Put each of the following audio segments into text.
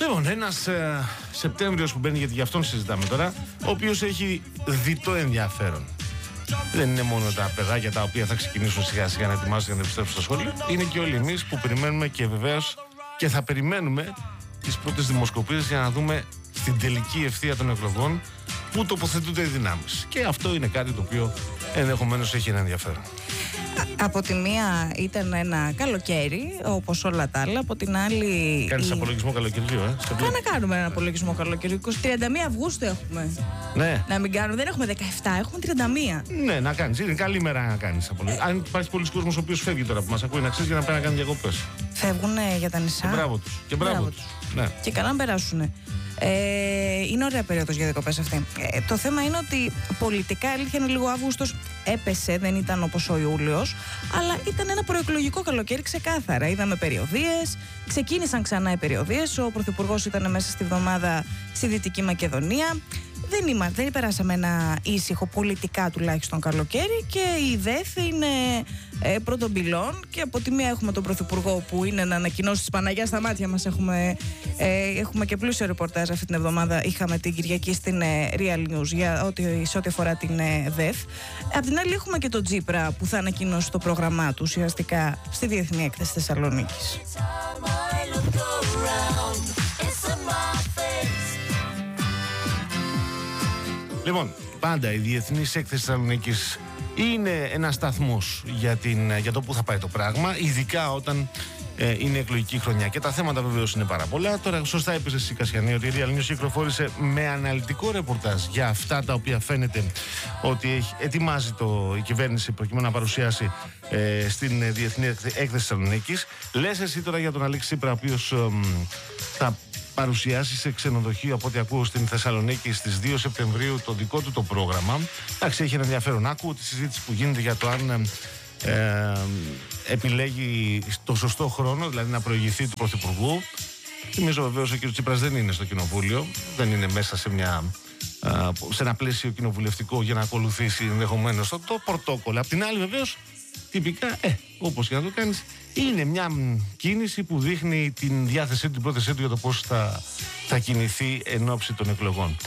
Λοιπόν, ένας Σεπτέμβριος που μπαίνει, γιατί γι' αυτόν συζητάμε τώρα, ο οποίος έχει διτό ενδιαφέρον. Δεν είναι μόνο τα παιδάκια τα οποία θα ξεκινήσουν σιγά σιγά να ετοιμάζονται για να επιστρέψουν στο σχολείο. Είναι και όλοι εμείς που περιμένουμε και βεβαίως και θα περιμένουμε τις πρώτες δημοσκοπήσεις για να δούμε στην τελική ευθεία των εκλογών πού τοποθετούνται οι δυνάμεις. Και αυτό είναι κάτι το οποίο ενδεχομένως έχει ένα ενδιαφέρον. Από τη μία ήταν ένα καλοκαίρι, όπως όλα τα άλλα. Από την άλλη. Κάνεις απολογισμό καλοκαιριού, Να κάνουμε ένα απολογισμό καλοκαιριού. 31 Αυγούστου έχουμε. Ναι. Να μην κάνουμε, δεν έχουμε 17, έχουμε 31. Ναι, να κάνεις. Είναι καλή μέρα να κάνεις απολογισμό. Αν υπάρχει πολλοί κόσμος ο οποίος φεύγει τώρα που μας ακούει, να ξέρεις για να πάει να κάνει διακοπές. Φεύγουν για τα νησιά. Και μπράβο τους. Ναι. Και καλά να περάσουν. Είναι ωραία περίοδος για διακοπές αυτή. Το θέμα είναι ότι πολιτικά, αλήθεια είναι, λίγο Αύγουστος έπεσε, δεν ήταν όπως ο Ιούλιος, αλλά ήταν ένα προεκλογικό καλοκαίρι ξεκάθαρα. Είδαμε περιοδίες, ξεκίνησαν ξανά οι περιοδίες. Ο Πρωθυπουργός ήταν μέσα στη βδομάδα στη Δυτική Μακεδονία. Δεν περάσαμε ένα ήσυχο πολιτικά τουλάχιστον καλοκαίρι και η ΔΕΘ είναι πρώτων πυλών και από τη μία έχουμε τον Πρωθυπουργό που είναι να ανακοινώσει της Παναγιάς στα μάτια μας. Έχουμε και πλούσιο ρεπορτάζ αυτή την εβδομάδα. Είχαμε την Κυριακή στην Real News σε ό,τι αφορά την ΔΕΘ. Απ' την άλλη έχουμε και τον Τσίπρα που θα ανακοινώσει το πρόγραμμά του ουσιαστικά στη Διεθνή Έκθεση Θεσσαλονίκης. Λοιπόν, πάντα η Διεθνής Έκθεση Θεσσαλονίκης είναι ένας σταθμός για το που θα πάει το πράγμα, ειδικά όταν είναι εκλογική χρονιά. Και τα θέματα βεβαίως είναι πάρα πολλά. Τώρα, σωστά είπες εσύ, Κασιανή, ότι η Real News κυκλοφόρησε με αναλυτικό ρεπορτάζ για αυτά τα οποία φαίνεται ότι ετοιμάζει η κυβέρνηση προκειμένου να παρουσιάσει στην Διεθνή Έκθεση Θεσσαλονίκης. Λες εσύ τώρα για τον Αλέξη Τσίπρα, ο οποίος θα παρουσιάσει σε ξενοδοχείο, από ό,τι ακούω, στην Θεσσαλονίκη στις 2 Σεπτεμβρίου το δικό του το πρόγραμμα. Εντάξει, έχει ένα ενδιαφέρον. Άκου τη συζήτηση που γίνεται για το αν επιλέγει το σωστό χρόνο, δηλαδή να προηγηθεί του Πρωθυπουργού. Θυμίζω βεβαίως ο κ. Τσίπρας δεν είναι στο κοινοβούλιο, δεν είναι μέσα σε ένα πλαίσιο κοινοβουλευτικό για να ακολουθήσει ενδεχομένως το πρωτόκολλο. Απ' την άλλη, βεβαίως, τυπικά, όπως και να το κάνεις, είναι μια κίνηση που δείχνει την διάθεσή του, την πρόθεσή του για το πώς θα κινηθεί εν ώψη των εκλογών.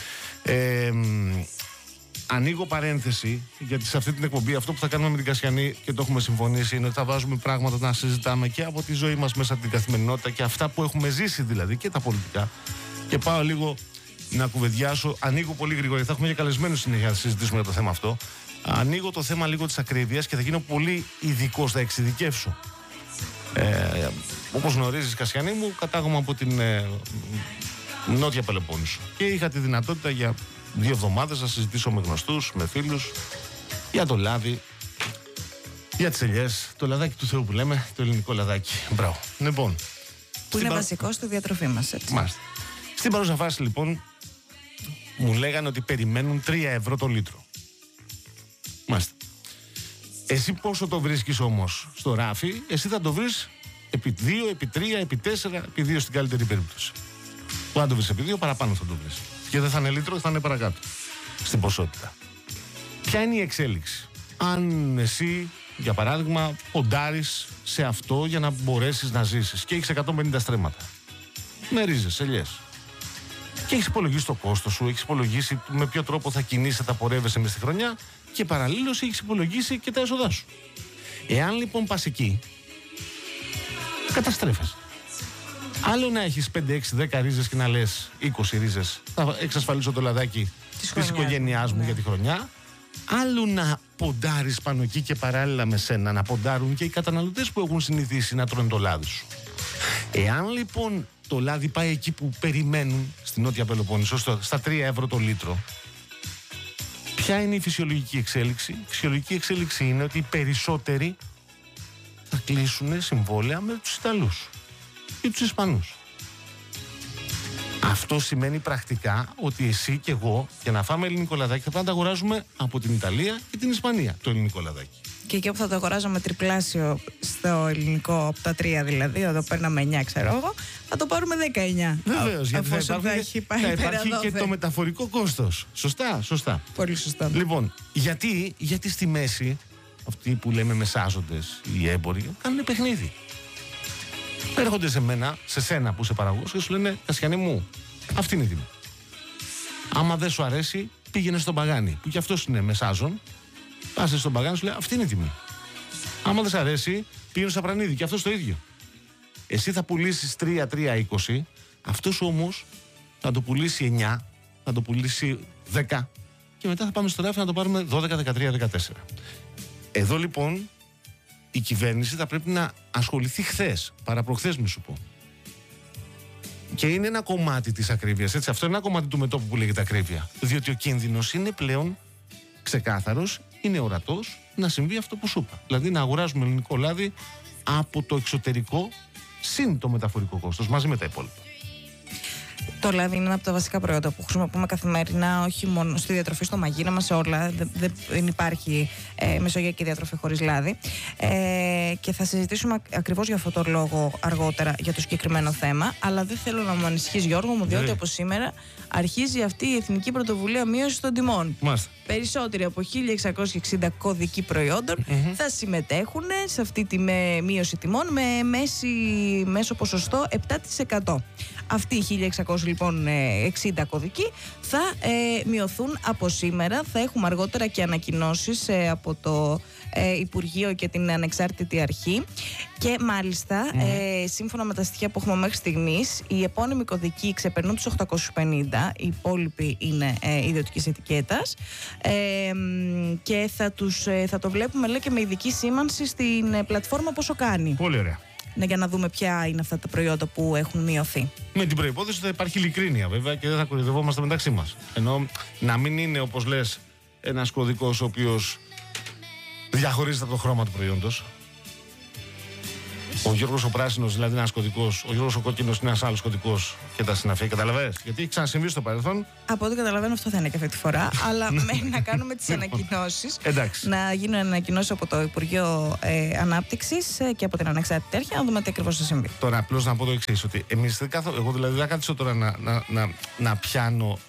Ανοίγω παρένθεση, γιατί σε αυτή την εκπομπή αυτό που θα κάνουμε με την Κασιανή και το έχουμε συμφωνήσει είναι ότι θα βάζουμε πράγματα να συζητάμε και από τη ζωή μας μέσα από την καθημερινότητα και αυτά που έχουμε ζήσει δηλαδή και τα πολιτικά. Και πάω λίγο να κουβεντιάσω, ανοίγω πολύ γρήγορα, θα έχουμε και καλεσμένους συνέχεια να συζητήσουμε για το θέμα αυτό. Ανοίγω το θέμα λίγο της ακρίβειας και θα γίνω πολύ ειδικός, θα εξειδικεύσω. Όπως γνωρίζεις, Κασιανή μου, κατάγομαι από την Νότια Πελοπόννησο και είχα τη δυνατότητα για 2 εβδομάδες να συζητήσω με γνωστούς, με φίλους για το λάδι, για τις ελιές, το λαδάκι του Θεού που λέμε, το ελληνικό λαδάκι. Μπράβο. Λοιπόν, που είναι βασικό στη διατροφή μας, έτσι. Μάλιστα. Στην παρούσα φάση, λοιπόν, μου λέγανε ότι περιμένουν 3 ευρώ το λίτρο. Μάλιστα. Εσύ πόσο το βρίσκεις όμως στο ράφι? Εσύ θα το βρεις επί 2, επί 3, επί 4, επί 2 στην καλύτερη περίπτωση. Που αν το βρεις επί 2, παραπάνω θα το βρεις. Και δεν θα είναι λίτρο, θα είναι παρακάτω στην ποσότητα. Ποια είναι η εξέλιξη? Αν εσύ, για παράδειγμα, ποντάρεις σε αυτό για να μπορέσεις να ζήσεις και έχεις 150 στρέμματα με ρίζες, ελιές, και έχεις υπολογίσει το κόστος σου, έχεις υπολογίσει με ποιο τρόπο θα κινείσαι, θα πορεύεσαι μες στη χρονιά και παραλλήλως έχεις υπολογίσει και τα έσοδά σου. Εάν λοιπόν πας εκεί, καταστρέφεσαι. Άλλο να έχεις 5, 6, 10 ρίζες και να λες 20 ρίζες, θα εξασφαλίσω το λαδάκι της οικογένειάς μου για τη χρονιά. Άλλο να ποντάρεις πάνω εκεί και παράλληλα με σένα να ποντάρουν και οι καταναλωτές που έχουν συνηθίσει να τρώνε το λάδι σου. Εάν λοιπόν το λάδι πάει εκεί που περιμένουν, στην Νότια Πελοπόννησο, στα 3 ευρώ το λίτρο, ποια είναι η φυσιολογική εξέλιξη? Η φυσιολογική εξέλιξη είναι ότι οι περισσότεροι θα κλείσουν συμβόλαια με τους Ιταλούς ή τους Ισπανούς. Αυτό σημαίνει πρακτικά ότι εσύ και εγώ για να φάμε ελληνικό λαδάκι θα πρέπει να τα αγοράζουμε από την Ιταλία και την Ισπανία το ελληνικό λαδάκι. Και εκεί που θα το αγοράζαμε τριπλάσιο στο ελληνικό από τα 3 δηλαδή, εδώ παίρναμε 9 ξέρω εγώ, θα το πάρουμε 19. Βεβαίως, γιατί θα υπάρχει και το μεταφορικό κόστος. Σωστά. Πολύ σωστά. Λοιπόν, γιατί στη μέση αυτοί που λέμε μεσάζοντες, οι έμποροι, κάνουν παιχνίδι. Έρχονται σε μένα, σε σένα που είσαι παραγωγός και σου λένε Κασιανή μου, αυτή είναι η τιμή. Άμα δεν σου αρέσει, πήγαινε στον Παγάνη, που κι αυτός είναι μεσάζων. Πας στον Παγάνη, σου λέει αυτή είναι η τιμή. Άμα δεν σου αρέσει, πήγαινε στο Απρανίδη, και αυτός το ίδιο. Εσύ θα πουλήσεις 3-3-20, αυτός όμως θα το πουλήσει 9, θα το πουλήσει 10 και μετά θα πάμε στο ράφι να το πάρουμε 12-13-14. Εδώ λοιπόν η κυβέρνηση θα πρέπει να ασχοληθεί χθες, παραπροχθές μη σου πω. Και είναι ένα κομμάτι της ακρίβειας, έτσι. Αυτό είναι ένα κομμάτι του μετώπου που λέγεται ακρίβεια. Διότι ο κίνδυνος είναι πλέον ξεκάθαρος, είναι ορατός να συμβεί αυτό που σου είπα. Δηλαδή να αγοράζουμε ελληνικό λάδι από το εξωτερικό συν το μεταφορικό κόστος, μαζί με τα υπόλοιπα. Το λάδι είναι ένα από τα βασικά προϊόντα που χρησιμοποιούμε καθημερινά, όχι μόνο στη διατροφή, στο μαγείρεμα, σε όλα. Δεν υπάρχει μεσογειακή διατροφή χωρίς λάδι. Και θα συζητήσουμε ακριβώς για αυτόν τον λόγο αργότερα για το συγκεκριμένο θέμα. Αλλά δεν θέλω να μου ανησυχείς, Γιώργο μου, διότι από σήμερα αρχίζει αυτή η Εθνική Πρωτοβουλία Μείωσης των Τιμών. Μάλιστα. Περισσότεροι από 1.660 κωδικοί προϊόντων θα συμμετέχουν σε αυτή τη μείωση τιμών με μέσο ποσοστό 7%. Αυτοί οι 1.660 κωδικοί θα μειωθούν από σήμερα. Θα έχουμε αργότερα και ανακοινώσεις από το Υπουργείο και την Ανεξάρτητη Αρχή. Και μάλιστα, σύμφωνα με τα στοιχεία που έχουμε μέχρι στιγμής, οι επώνυμοι κωδικοί ξεπερνούν τους 850, οι υπόλοιποι είναι ιδιωτικής ετικέτας, και θα το βλέπουμε, λέει, και με ειδική σήμανση στην πλατφόρμα πόσο κάνει. Πολύ ωραία. Για να δούμε ποια είναι αυτά τα προϊόντα που έχουν μειωθεί. Με την προϋπόθεση ότι θα υπάρχει ειλικρίνεια βέβαια και δεν θα κορυδευόμαστε μεταξύ μας. Ενώ να μην είναι, όπως λες, ένας κωδικός ο οποίος διαχωρίζεται από το χρώμα του προϊόντος. Ο Γιώργος ο πράσινος δηλαδή είναι ένας κωδικός, ο Γιώργος ο κόκκινος είναι ένας άλλος κωδικός και τα συναφή. Καταλαβαίνεις? Γιατί έχει ξανασυμβεί στο παρελθόν. Από ό,τι καταλαβαίνω, αυτό θα είναι και αυτή τη φορά. Αλλά μένει να κάνουμε τις ανακοινώσεις. Να γίνουν ανακοινώσεις από το Υπουργείο Ανάπτυξης και από την Ανεξάρτητη Αρχή, να δούμε τι ακριβώς θα συμβεί. Τώρα, απλώς να πω το εξής: ότι εγώ δηλαδή δεν κάτσω τώρα να πιάνω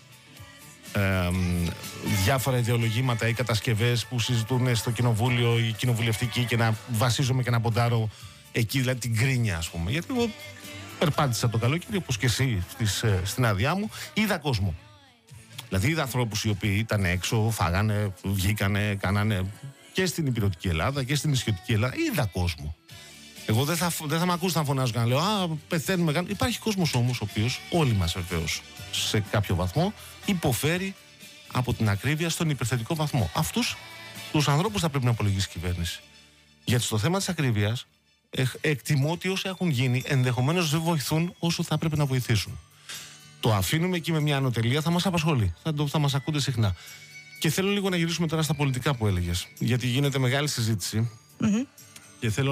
διάφορα ιδεολογήματα ή κατασκευές που συζητούν στο κοινοβούλιο ή κοινοβουλευτικοί και να βασίζομαι και να ποντάρω εκεί, δηλαδή την κρίνια, ας πούμε. Γιατί εγώ περπάτησα το καλοκαίρι, όπως και εσύ στην άδειά μου, είδα κόσμο. Δηλαδή είδα ανθρώπους οι οποίοι ήταν έξω, φάγανε, βγήκανε, κάνανε και στην υπηρετική Ελλάδα και στην νησιωτική Ελλάδα. Είδα κόσμο. Εγώ δεν θα με ακούσει να φωνάζω και να λέω «Α, πεθαίνουμε». Υπάρχει κόσμος όμως ο οποίος, όλοι μας βεβαίως, σε κάποιο βαθμό, υποφέρει από την ακρίβεια στον υπερθετικό βαθμό. Αυτούς τους ανθρώπους θα πρέπει να απολογίσει η κυβέρνηση. Γιατί στο θέμα της ακρίβειας, εκτιμώ ότι όσα έχουν γίνει ενδεχομένως δεν βοηθούν όσο θα πρέπει να βοηθήσουν. Το αφήνουμε εκεί με μια ανωτελεία, θα μας απασχολεί. Θα μας ακούτε συχνά. Και θέλω λίγο να γυρίσουμε τώρα στα πολιτικά που έλεγες. Γιατί γίνεται μεγάλη συζήτηση. Και θέλω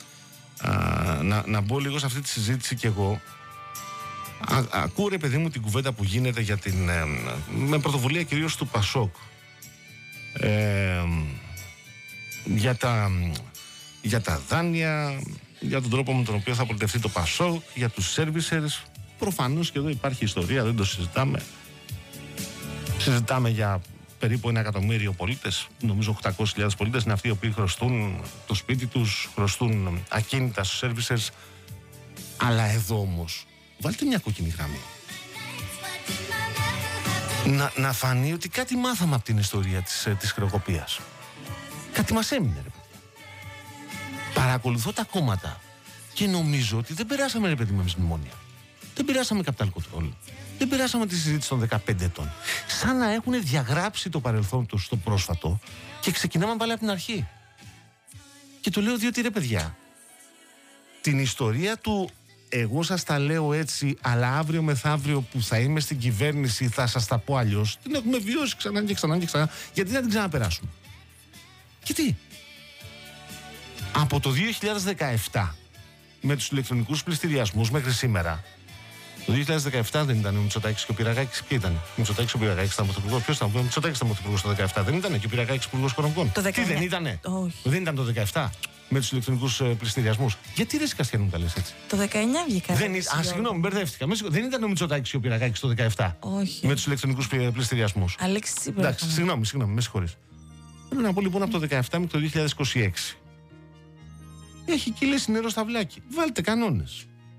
να μπω λίγο σε αυτή τη συζήτηση κι εγώ. Ακούω, ρε παιδί μου, την κουβέντα που γίνεται για με πρωτοβουλία κυρίως του Πασόκ. Για τα δάνεια, για τον τρόπο με τον οποίο θα πολιτευτεί το Πασόκ, για τους servicers. Προφανώς και εδώ υπάρχει ιστορία, δεν το συζητάμε. Συζητάμε για περίπου 1 εκατομμύριο πολίτες. Νομίζω 800.000 πολίτες είναι αυτοί οι οποίοι χρωστούν το σπίτι τους, χρωστούν ακίνητα στους servicers. Αλλά εδώ όμως, βάλτε μια κόκκινη γραμμή. Να φανεί ότι κάτι μάθαμε από την ιστορία της χρεοκοπίας. Κάτι μας έμεινε, ρε παιδιά. Παρακολουθώ τα κόμματα και νομίζω ότι δεν περάσαμε, ρε παιδί, με μνημόνια. Δεν περάσαμε capital control. Δεν περάσαμε τη συζήτηση των 15 ετών. Σαν να έχουν διαγράψει το παρελθόν τους στο πρόσφατο και ξεκινάμε πάλι από την αρχή. Και το λέω διότι, ρε παιδιά, την ιστορία του εγώ σας τα λέω έτσι, αλλά αύριο μεθαύριο που θα είμαι στην κυβέρνηση θα σας τα πω αλλιώς, την έχουμε βιώσει ξανά και ξανά και ξανά. Γιατί να την ξαναπεράσουμε? Γιατί από το 2017 με τους ηλεκτρονικούς πληστηριασμούς μέχρι σήμερα, το 2017 δεν ήταν ο Μητσοτάκης και ο Πυραγάκης? Ποιοι ήταν? Ο Μητσοτάκης και ο Πυραγάκης ήταν πρωθυπουργός. Ποιος ήταν? Ο Μητσοτάκης ήταν πρωθυπουργός το 2017, δεν ήταν? Και ο Πυραγάκης υπουργός οικονομικών. Τι δεν ήτανε? Όχι. Δεν ήταν το 2017 με τους ηλεκτρονικούς πληστηριασμούς? Γιατί δεν Κασιανή μου τα λες έτσι? Το 19 βγήκα. Συγγνώμη, μπερδεύτηκα. Δεν ήταν ο Μητσοτάκης και ο Πυραγάκης το 2017? Όχι. Με τους ηλεκτρονικούς πληστηριασμούς? Αλέξη Τσίπρα. Εντάξει, συγγνώμη, με συγχωρείς. Θέλω να πω λοιπόν από το 2017 μέχρι το 2026. Έχει κύλες νερό στα βλάκι. Βάλτε κανόνες.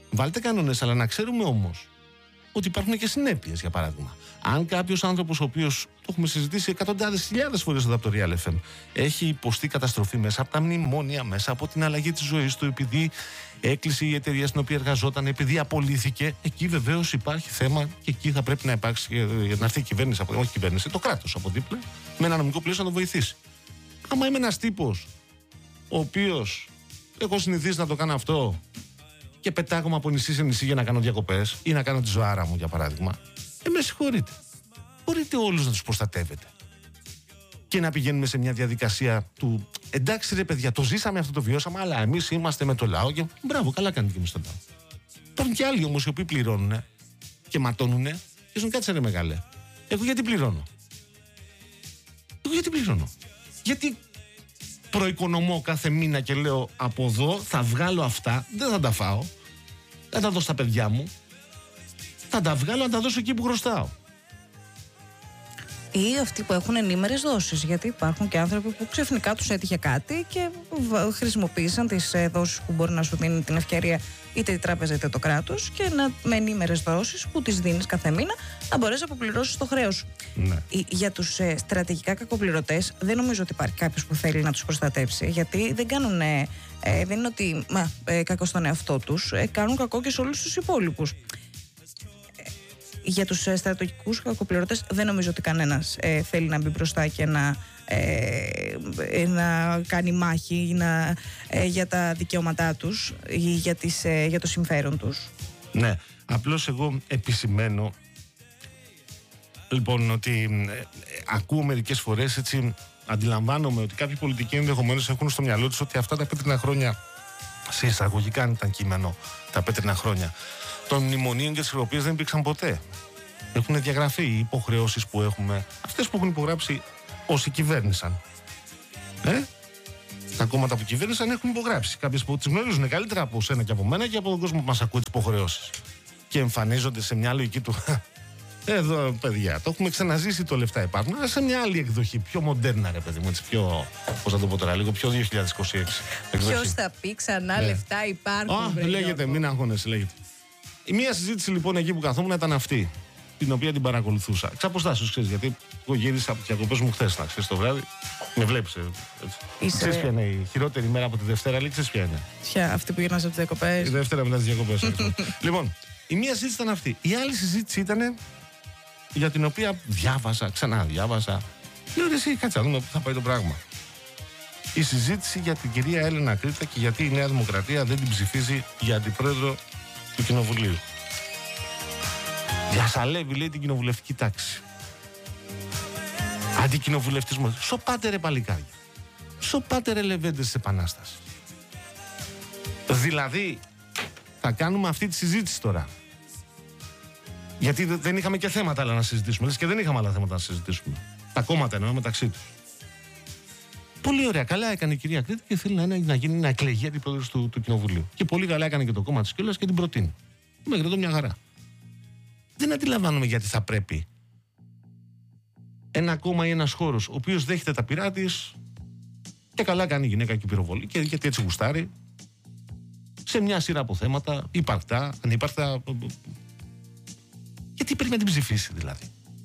Βάλτε κανόνες, αλλά να ξέρουμε όμως ότι υπάρχουν και συνέπειες, για παράδειγμα. Αν κάποιος άνθρωπος, ο οποίος, το έχουμε συζητήσει εκατοντάδες χιλιάδες φορές εδώ από το Real FM, έχει υποστεί καταστροφή μέσα από τα μνημόνια, μέσα από την αλλαγή της ζωής του, επειδή έκλεισε η εταιρεία στην οποία εργαζόταν, επειδή απολύθηκε, εκεί βεβαίως υπάρχει θέμα και εκεί θα πρέπει να υπάρξει, να έρθει η κυβέρνηση, όχι η κυβέρνηση, το κράτος από δίπλα, με ένα νομικό πλαίσιο να το βοηθήσει. Άμα είμαι ένας τύπος, ο οποίος έχω συνηθίσει να το κάνω αυτό και πετάγομαι από νησί σε νησί για να κάνω διακοπές ή να κάνω τη ζωάρα μου, για παράδειγμα, με συγχωρείτε. Μπορείτε όλους να τους προστατεύετε και να πηγαίνουμε σε μια διαδικασία του εντάξει ρε παιδιά, το ζήσαμε αυτό, το βιώσαμε, αλλά εμείς είμαστε με το λαό και μπράβο, καλά κάνετε και εμείς το λαό. Υπάρχουν και άλλοι όμως οι οποίοι πληρώνουν και ματώνουνε και ζουν, κάτσε ρε μεγάλε. Εγώ γιατί πληρώνω. Γιατί προοικονομώ κάθε μήνα και λέω από εδώ θα βγάλω αυτά, δεν θα τα φάω, δεν θα δώσω στα παιδιά μου, θα τα βγάλω να τα δώσω εκεί που χρωστάω. Ή αυτοί που έχουν ενήμερες δόσεις. Γιατί υπάρχουν και άνθρωποι που ξαφνικά τους έτυχε κάτι και χρησιμοποίησαν τις δόσεις που μπορεί να σου δίνει την ευκαιρία είτε η τράπεζα είτε το κράτος και με ενήμερες δόσεις που τις δίνεις κάθε μήνα να μπορέσεις να αποπληρώσεις το χρέος σου. Ναι. Για τους στρατηγικά κακοπληρωτές δεν νομίζω ότι υπάρχει κάποιος που θέλει να τους προστατεύσει, γιατί δεν κάνουν. Δεν είναι ότι κακό στον εαυτό τους, κάνουν κακό και σε όλους τους υπόλοιπους. Για τους στρατηγικούς κακοπληρωτές δεν νομίζω ότι κανένας θέλει να μπει μπροστά και να κάνει μάχη για τα δικαιώματά τους ή για το συμφέρον τους. Ναι, απλώς εγώ επισημαίνω λοιπόν ότι ακούω μερικές φορές, έτσι αντιλαμβάνομαι ότι κάποιοι πολιτικοί ενδεχομένως έχουν στο μυαλό τους ότι αυτά τα πέτρινα χρόνια, σε εισαγωγικά αν ήταν κείμενο, τα πέτρινα χρόνια των μνημονίων και τις οποίες δεν υπήρξαν ποτέ. Έχουν διαγραφεί οι υποχρεώσεις που έχουμε, αυτές που έχουν υπογράψει όσοι κυβέρνησαν. Τα κόμματα που κυβέρνησαν έχουν υπογράψει. Κάποιες που τις γνωρίζουν καλύτερα από σένα και από μένα και από τον κόσμο που μας ακούει τις υποχρεώσεις. Και εμφανίζονται σε μια λογική του. Εδώ, παιδιά, το έχουμε ξαναζήσει, το λεφτά υπάρχουν. Αλλά σε μια άλλη εκδοχή, πιο μοντέρνα, ρε παιδί μου, έτσι πιο. Πώς θα το πω τώρα, λίγο πιο 2026. Ποιος θα πει ξανά λεφτά υπάρχουν. Λέγεται, μην αγχώνεσαι, λέγεται. Η μία συζήτηση λοιπόν εκεί που καθόμουν ήταν αυτή, την οποία την παρακολουθούσα. Εξ αποστάσεως, ξέρεις, γιατί εγώ γύρισα από τις διακοπές μου χθες, να ξέρεις, το βράδυ. Με βλέπεις. Ξέρεις ποια είναι η χειρότερη μέρα από τη Δευτέρα, λέει, ξέρεις ποια είναι. Ποια, αυτή που γυρνάς από τις διακοπές. Η Δευτέρα μετά τις διακοπές. Λοιπόν, η μία συζήτηση ήταν αυτή. Η άλλη συζήτηση ήταν για την οποία ξαναδιάβασα. Λέω, εσύ, κάτσε να δούμε πού θα πάει το πράγμα. Η συζήτηση για την κυρία Έλενα Κρήτα και γιατί η Νέα Δημοκρατία δεν την ψηφίζει για αντιπρόεδρο του Κοινοβουλίου. Διασαλεύει, λέει, την κοινοβουλευτική τάξη. Αντικοινοβουλευτισμό. Σοπάτε ρε παλικάρια. Σοπάτε ρε λεβέντες της Επανάστασης. Δηλαδή, θα κάνουμε αυτή τη συζήτηση τώρα. Γιατί δεν είχαμε και θέματα άλλα να συζητήσουμε. Λες και δεν είχαμε άλλα θέματα να συζητήσουμε. Τα κόμματα εννοώ μεταξύ τους. Πολύ ωραία. Καλά έκανε η κυρία Κρήτη και θέλει να γίνει να εκλεγεί αντιπρόεδρος του Κοινοβουλίου. Και πολύ καλά έκανε και το κόμμα της κιόλας και την προτείνει. Μέχρι εδώ μια χαρά. Δεν αντιλαμβάνομαι γιατί θα πρέπει ένα κόμμα ή ένας χώρος ο οποίος δέχεται τα πειρά της και καλά κάνει η γυναίκα και πυροβολή και γιατί έτσι γουστάρει σε μια σειρά από θέματα, υπαρκτά, ανύπαρκτα. Γιατί πρέπει να την ψηφίσει δηλαδή.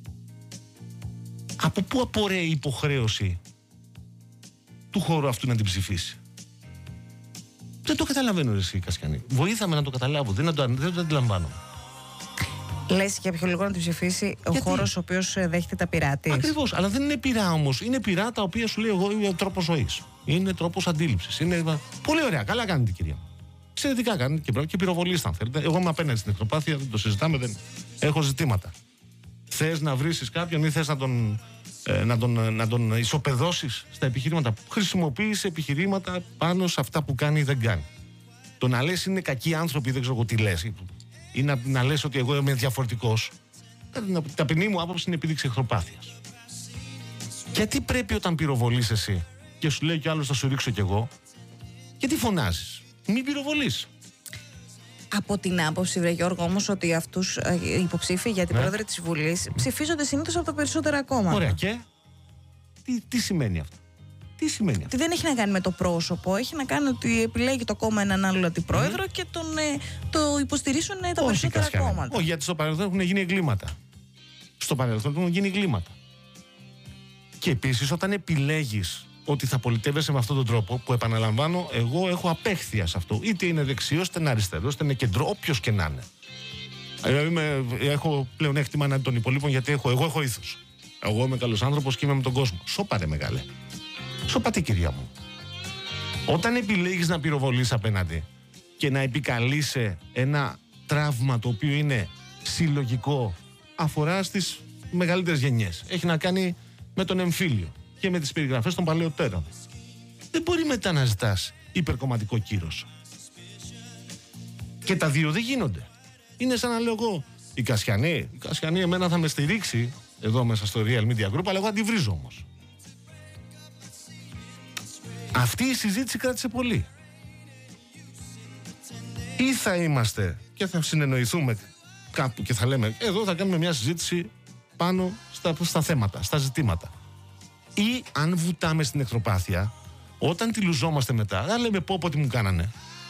Από πού απορρέει η υποχρέωση του χώρου αυτού να την ψηφίσει. Δεν το καταλαβαίνω εσύ Κασιανή. Βοήθαμε να το καταλάβω, δεν το αντιλαμβάνομαι. Λες για ποιο λόγο να την ψηφίσει ο χώρος ο οποίος δέχεται τα πειρά της. Ακριβώς, αλλά δεν είναι πειρά όμως. Είναι πειρά τα οποία σου λέει εγώ είναι τρόπος ζωής. Είναι τρόπος αντίληψης. Είναι... Πολύ ωραία, καλά κάνει την κυρία. Εξαιρετικά κάνει και πυροβολίστα αν θέλετε. Εγώ είμαι απέναντι στην εχθροπάθεια, δεν το συζητάμε, δεν έχω ζητήματα. Θες να βρήσεις κάποιον ή θες να τον ισοπεδώσεις στα επιχειρήματα. Χρησιμοποίησε επιχειρήματα πάνω σε αυτά που κάνει ή δεν κάνει. Το να λες είναι κακοί άνθρωποι, δεν ξέρω τι λες. Ή να λες ότι εγώ είμαι διαφορετικός. Ταπεινή μου άποψη είναι επίδειξη εχθροπάθειας. Γιατί πρέπει όταν πυροβολείς εσύ και σου λέει κι άλλος θα σου ρίξω κι εγώ, γιατί φωνάζεις? Μην πυροβολείς. Από την άποψη, βρε Γιώργο, όμως ότι αυτούς οι υποψήφοι για την πρόεδρο της Βουλής ψηφίζονται συνήθως από τα περισσότερα κόμματα. Ωραία, και τι σημαίνει αυτό? Τι σημαίνει αυτό? Ότι δεν έχει να κάνει με το πρόσωπο. Έχει να κάνει ότι επιλέγει το κόμμα έναν άλλο αντιπρόεδρο και το υποστηρίζουν τα περισσότερα κόμματα. Όχι, γιατί στο παρελθόν έχουν γίνει εγκλήματα. Στο παρελθόν έχουν γίνει εγκλήματα. Και επίσης, όταν επιλέγεις ότι θα πολιτεύεσαι με αυτόν τον τρόπο, που επαναλαμβάνω, εγώ έχω απέχθεια σε αυτό. Είτε είναι δεξιός, είτε είναι αριστερός, είτε είναι κεντρό, όποιος και να είναι. Έχω πλεονέκτημα εναντί των υπολείπων, γιατί εγώ έχω ήθος. Εγώ είμαι καλός άνθρωπος και είμαι με τον κόσμο. Σώπαρε μεγάλε. Σώπατε, κυρία μου. Όταν επιλέγεις να πυροβολείς απέναντι και να επικαλείσαι ένα τραύμα το οποίο είναι συλλογικό, αφορά στις μεγαλύτερες γενιές. Έχει να κάνει με τον εμφύλιο και με τις περιγραφές των παλαιότερων. Δεν μπορεί μετά να ζητάς υπερκομματικό κύρος. Και τα δύο δεν γίνονται. Είναι σαν να λέω εγώ, η Κασιανή εμένα θα με στηρίξει εδώ μέσα στο Real Media Group, αλλά εγώ αντιβρίζω όμως. Αυτή η συζήτηση κράτησε πολύ. Ή θα είμαστε και θα συνεννοηθούμε κάπου και θα λέμε, εδώ θα κάνουμε μια συζήτηση πάνω στα θέματα, στα ζητήματα. Ή αν βουτάμε στην εχθροπάθεια, όταν τη λουζόμαστε μετά, θα λέμε πω τι μου κάνανε.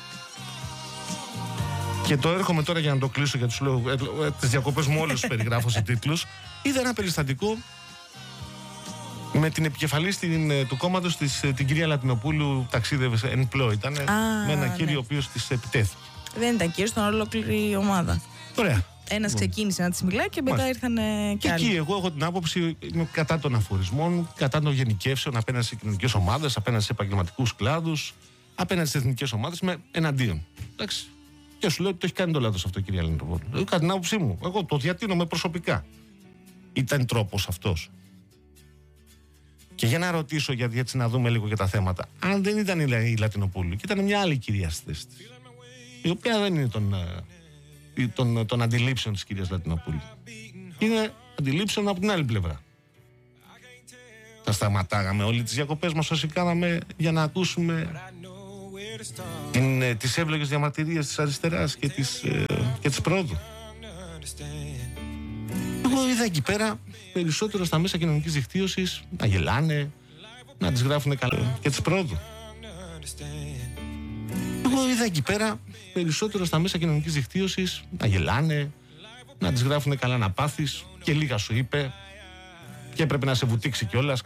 Και το έρχομαι τώρα για να το κλείσω, γιατί σου λέω τις διακοπές μου όλους περιγράφω σε τίτλους. Είδα ένα περιστατικό με την επικεφαλής του κόμματος την κυρία Λατινοπούλου, ταξίδευε εν πλώ. Ήταν με ένα κύριο ο οποίος της επιτέθηκε. Δεν ήταν κύριος, ήταν ολόκληρη ομάδα. Ωραία. Ένας ξεκίνησε να της μιλάει και μετά ήρθαν κι άλλοι. Εκεί εγώ έχω την άποψη, είμαι κατά των αφορισμών, κατά των γενικεύσεων απέναντι σε κοινωνικές ομάδες, απέναντι σε επαγγελματικούς κλάδους, απέναντι σε εθνικές ομάδες, με εναντίον. Εντάξει. Και σου λέω ότι το έχει κάνει το λάθος αυτό, κυρία Λατινοπούλου. Κατά την άποψή μου, εγώ το διατείνομαι προσωπικά. Ήταν τρόπος αυτός. Και για να ρωτήσω, γιατί έτσι να δούμε λίγο και τα θέματα, αν δεν ήταν η Λατινοπούλου και ήταν μια άλλη κυρία στη θέση της, η οποία δεν είναι των αντιλήψεων της κυρίας Λατινοπούλου, είναι αντιλήψεων από την άλλη πλευρά. Θα σταματάγαμε όλοι τις διακοπές μας όσοι κάναμε για να ακούσουμε τις εύλογες διαμαρτυρίες της αριστεράς και της πρόοδου. Εγώ είδα εκεί πέρα περισσότερο στα μέσα κοινωνικής δικτύωσης να γελάνε, να τις γράφουν καλά και της πρόοδου. Εγώ είδα εκεί πέρα περισσότερο στα μέσα κοινωνικής δικτύωσης να γελάνε, να τις γράφουν καλά να πάθεις και λίγα σου είπε και έπρεπε να σε βουτήξει κιόλας.